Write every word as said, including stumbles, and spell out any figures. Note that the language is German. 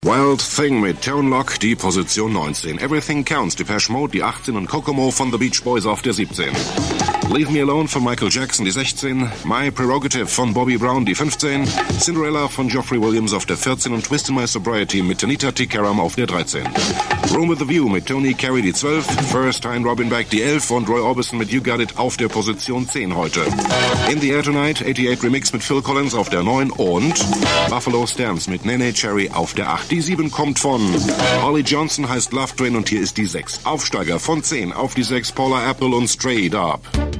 Wild Thing mit Tone Loc, die Position neunzehn. Everything Counts, Depeche Mode, die achtzehn und Kokomo von The Beach Boys auf der siebzehn. Leave Me Alone von Michael Jackson, die sechzehn. My Prerogative von Bobby Brown, die fünfzehn. Cinderella von Geoffrey Williams auf der vierzehn und Twist in My Sobriety mit Tanita Tikaram auf der dreizehn. Room with a View mit Tony Carey, die zwölf. First Time Robin Beck, die elf und Roy Orbison mit You Got It auf der Position zehn heute. In the Air Tonight, achtundachtzig Remix mit Phil Collins auf der neun und Buffalo Stamps mit Nene Cherry auf der acht. Die sieben kommt von Holly Johnson, heißt Love Train und hier ist die sechs. Aufsteiger von zehn auf die sechs, Paula Abdul und Straight Up.